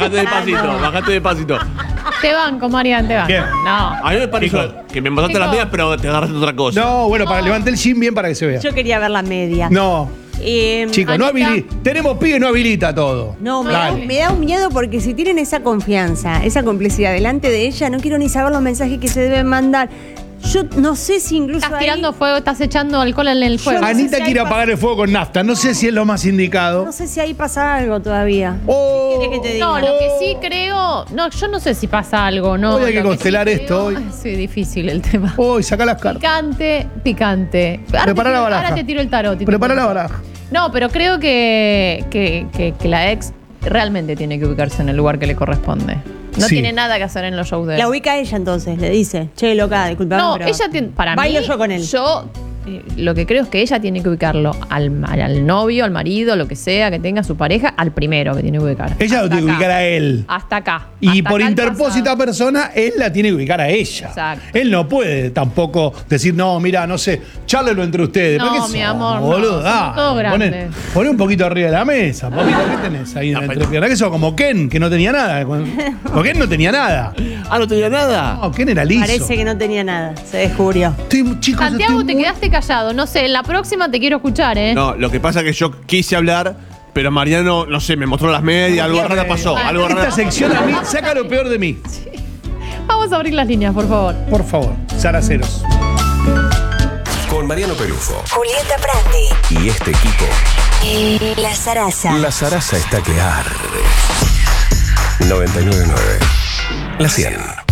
bajate despacito. Te banco, Marian, te banco. Bien. No. A mí me pareció que me mandaste las medias, pero te agarraste otra cosa. No, bueno, para levantar el jean bien para que se vea. Yo quería ver la media. No, chicos, no Anita. habilita. Tenemos pibe, no habilita todo. No, Dale. me da un miedo porque si tienen esa confianza, esa complicidad delante de ella, no quiero ni saber los mensajes que se deben mandar. Yo no sé si incluso Estás ahí, tirando fuego, estás echando alcohol en el fuego. no sé Anita si quiere hay apagar el fuego con nafta. No sé si es lo más indicado. no sé si ahí pasa algo todavía. Oh, ¿Qué querés que te diga? No, lo que sí creo. No, yo no sé si pasa algo, ¿no? Hoy hay que Lo sí constelar creo- esto hoy. Ay, sí, difícil el tema. Hoy saca las cartas. Picante. Prepara la baraja. Ahora te tiro el tarot. Prepara la baraja. No, pero creo que la ex realmente tiene que ubicarse en el lugar que le corresponde. No Sí. tiene nada que hacer en los shows de él. La ubica ella entonces, le dice, che, loca, disculpame, No, pero ella tiene, para bailo mí, yo con él. Lo que creo es que ella tiene que ubicarlo al novio, al marido, lo que sea que tenga su pareja, al primero que tiene que ubicar. Ella lo Hasta tiene que acá. ubicar a él. Hasta acá. Y Hasta por acá el interpósita pasado. persona, él la tiene que ubicar a ella. Exacto. Él no puede tampoco decir, no, mira, no sé, chárlelo entre ustedes. No, ¿Pero qué mi son, amor, no, boludo? somos Ah, todos poné grandes. un poquito arriba de la mesa, papito. ¿Qué tenés ahí en la entrepierna? Que eso como Ken, que no tenía nada. Porque Ken no tenía nada. Ah, no tenía nada. No, Ken era liso. Parece que no tenía nada, se descubrió. Chicos, Santiago, estoy te muy- quedaste callado. No sé, en la próxima te quiero escuchar, ¿eh? No, lo que pasa es que yo quise hablar, pero Mariano, no sé, me mostró las medias, algo raro pasó. Algo raro. Esta sección a mí saca lo peor de mí. Vamos a abrir las líneas, por favor. Por favor, Saraceros. Con Mariano Pelufo Julieta Prandi. y este equipo, La Zaraza. la zaraza está que arde. 99.9. La 100.